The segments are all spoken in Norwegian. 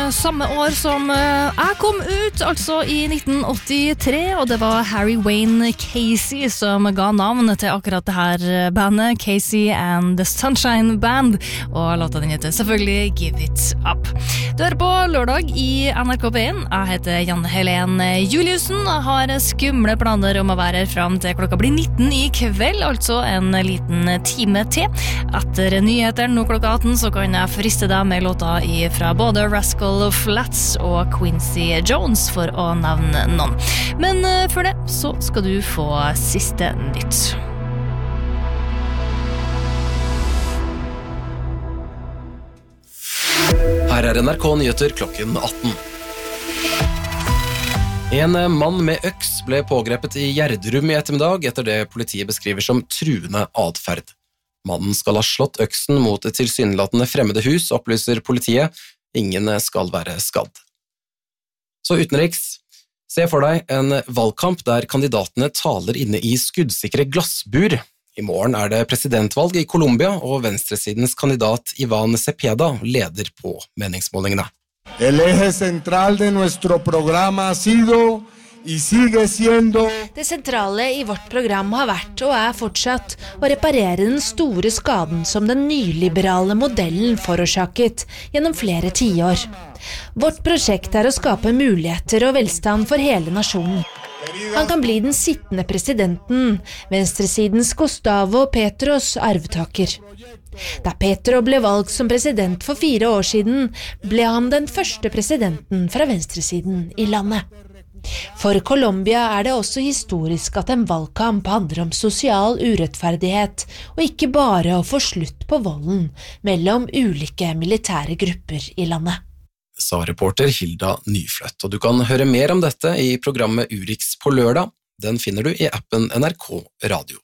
samme år som jeg kom ut, altså i 1983, og det var Harry Wayne Casey som ga navn til akkurat det her bandet, Casey and the Sunshine Band, og låta den heter selvfølgelig Give It Up. Du hører på lørdag i NRK P1. Jeg heter Janne Helen Juliussen, og har skumle planer om å være her frem til klokka blir 19 i kveld, altså en liten time til. Etter nyhetene nå klokka 18 så kan jeg friste deg med låta fra både Rascal Flatts og Quincy Jones, for å nevne noen. Men før det så skal du få siste nytt. Her NRK Nyheter klokken 18. En mann med øks ble pågrepet i Gjerdrum i ettermiddag etter det politiet beskriver som truende adferd. Mannen skal ha slått øksen mot et tilsynelatende fremmede hus, opplyser politiet. Ingen skal være skadd. Så utenriks, se for deg en valgkamp der kandidatene taler inne i skuddsikre glassbur. I morgen det presidentvalg i Colombia, og venstresidens kandidat Ivan Cepeda leder på meningsmålingene. El eje central de nuestro programa ha sido y sigue siendo. Det sentrale i vårt program har vært og fortsatt å reparere den store skaden som den nyliberale modellen forårsaket gjennom flere tiår. Vårt prosjekt å skape muligheter og velstand for hele nasjonen. Han kan bli den sittende presidenten, venstresidens Gustavo Petros arvtaker. Da Petro ble valgt som president for 4 år siden, ble han den første presidenten fra venstresiden i landet. For Colombia det også historisk at en valgkamp handler om sosial urettferdighet, og ikke bare å få slutt på volden mellom ulike militære grupper i landet. Sa reporter Hilda Nyfløtt, og du kan høre mer om dette i programmet Urix på lørdag. Den finner du i appen NRK Radio.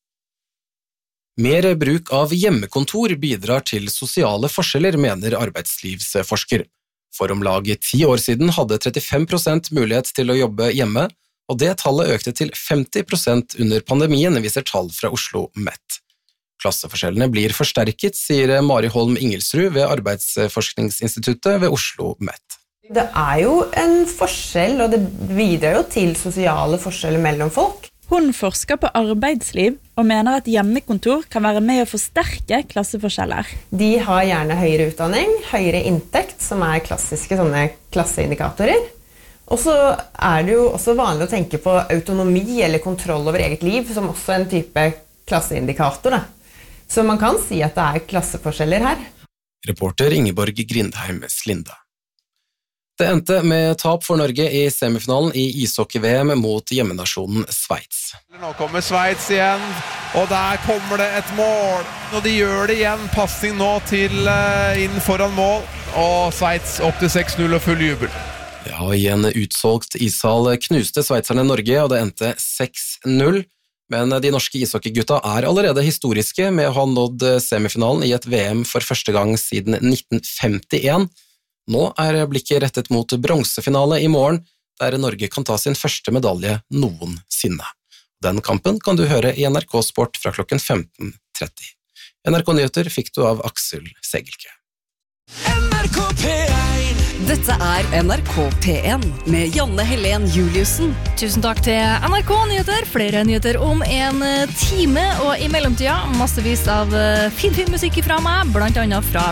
Mer bruk av hjemmekontor bidrar til sosiale forskjeller, mener arbeidslivsforsker. For om lag 10 år siden hadde 35% mulighet til å jobbe hjemme, og det tallet økte til 50% under pandemien, viser tall fra Oslo Met. Klasseforskjellene blir forsterket, sier Mari Holm Ingelsrud ved Arbeidsforskningsinstituttet ved Oslo Met. Det jo en forskjell, og det bidrar jo til sosiale forskjeller mellom folk. Hun forsker på arbeidsliv og mener at hjemmekontor kan være med å forsterke klasseforskjeller. De har gjerne høyere utdanning, høyere inntekt, som klassiske sånne klasseindikatorer. Og så det jo også vanlig å tenke på autonomi eller kontroll over eget liv, som også en type klasseindikator. Så man kan si at det klasseforskjeller her. Reporter Ingeborg Grindheim Slinde. Det endte med tap for Norge i semifinalen i ishockey-VM mot hjemmenasjonen Sveits. Nå kommer Sveits igjen, og der kommer det et mål. Og de gjør det igjen, passing nå til inn foran mål, og Sveits opp til 6-0 og full jubel. Ja, og i en utsolgt ishall knuste sveitserne Norge, og det endte 6-0. Men de norske ishockeygutta allerede historiske med å ha nådd semifinalen i et VM for første gang siden 1951. Nå blikket rettet mot bronsefinale i morgen, der Norge kan ta sin første medalje noensinne. Den kampen kan du høre i NRK Sport fra klokken 15:30. NRK Nyheter fikk du av Aksel Segelke. NRK P1. Dette NRK P1 med Janne Helen Juliussen. Tusen takk til NRK Nyheter. Flere nyheter om en time, og i mellomtida massevis av fin musikk fra meg, blant annet fra